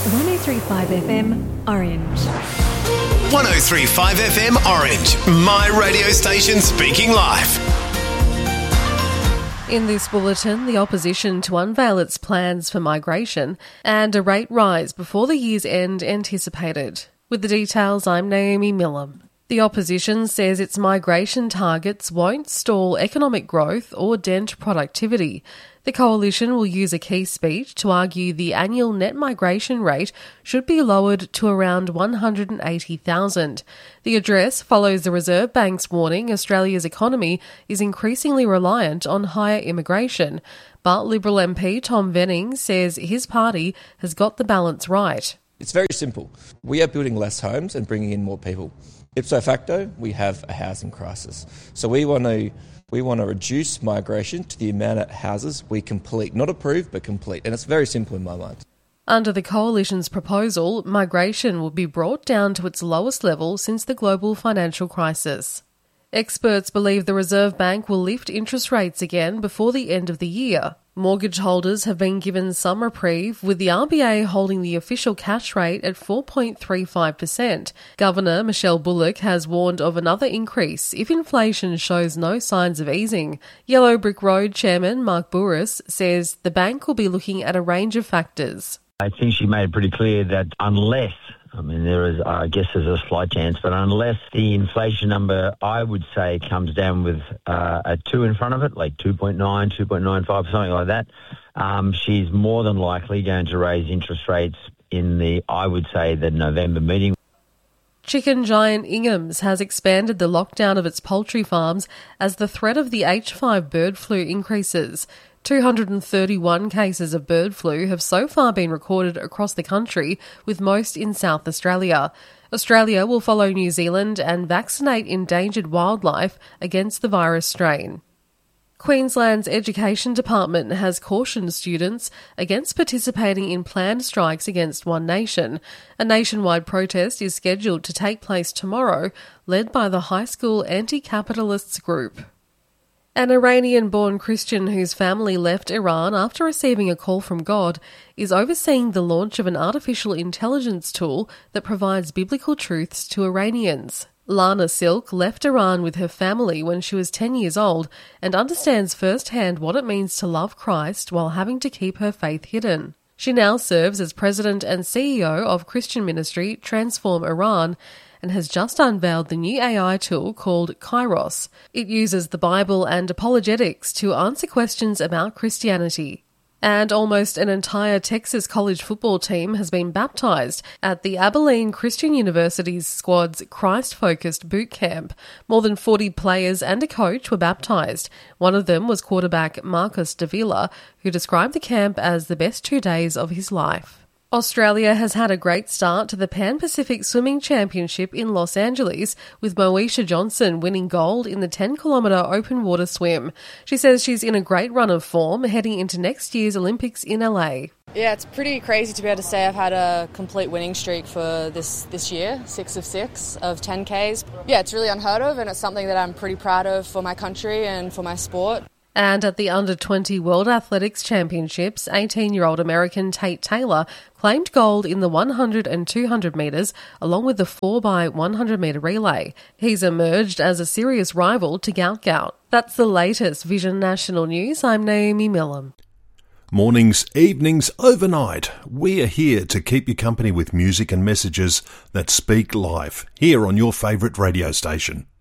103.5 FM Orange. 103.5 FM Orange, my radio station speaking live. In this bulletin, the opposition to unveil its plans for migration and a rate rise before the year's end anticipated. With the details, I'm Naomi Millam. The opposition says its migration targets won't stall economic growth or dent productivity. The coalition will use a key speech to argue the annual net migration rate should be lowered to around 180,000. The address follows the Reserve Bank's warning Australia's economy is increasingly reliant on higher immigration, but Liberal MP Tom Venning says his party has got the balance right. It's very simple. We are building less homes and bringing in more people. Ipso facto, we have a housing crisis. So we want to reduce migration to the amount of houses we complete, not approve, but complete. And it's very simple in my mind. Under the coalition's proposal, migration will be brought down to its lowest level since the global financial crisis. Experts believe the Reserve Bank will lift interest rates again before the end of the year. Mortgage holders have been given some reprieve, with the RBA holding the official cash rate at 4.35%. Governor Michelle Bullock has warned of another increase if inflation shows no signs of easing. Yellow Brick Road Chairman Mark Bouris says the bank will be looking at a range of factors. I think she made it pretty clear that unless, there's a slight chance, but unless the inflation number, I would say, comes down with a 2 in front of it, like 2.9, 2.95, something like that, she's more than likely going to raise interest rates in the November meeting. Chicken giant Ingham's has expanded the lockdown of its poultry farms as the threat of the H5 bird flu increases. 231 cases of bird flu have so far been recorded across the country, with most in South Australia. Australia will follow New Zealand and vaccinate endangered wildlife against the virus strain. Queensland's Education Department has cautioned students against participating in planned strikes against One Nation. A nationwide protest is scheduled to take place tomorrow, led by the high school anti-capitalists group. An Iranian-born Christian whose family left Iran after receiving a call from God is overseeing the launch of an artificial intelligence tool that provides biblical truths to Iranians. Lana Silk left Iran with her family when she was 10 years old and understands firsthand what it means to love Christ while having to keep her faith hidden. She now serves as president and CEO of Christian ministry Transform Iran and has just unveiled the new AI tool called Kairos. It uses the Bible and apologetics to answer questions about Christianity. And almost an entire Texas college football team has been baptised at the Abilene Christian University's squad's Christ-focused boot camp. More than 40 players and a coach were baptised. One of them was quarterback Marcus Davila, who described the camp as the best 2 days of his life. Australia has had a great start to the Pan-Pacific Swimming Championship in Los Angeles, with Moesha Johnson winning gold in the 10-kilometre open water swim. She says she's in a great run of form heading into next year's Olympics in LA. Yeah, it's pretty crazy to be able to say I've had a complete winning streak for this year, 6 of 6 of 10Ks. Yeah, it's really unheard of, and it's something that I'm pretty proud of for my country and for my sport. And at the Under-20 World Athletics Championships, 18-year-old American Tate Taylor claimed gold in the 100 and 200 metres, along with the 4x100 metre relay. He's emerged as a serious rival to Gout Gout. That's the latest Vision National News. I'm Naomi Millam. Mornings, evenings, overnight, we are here to keep you company with music and messages that speak life, here on your favourite radio station.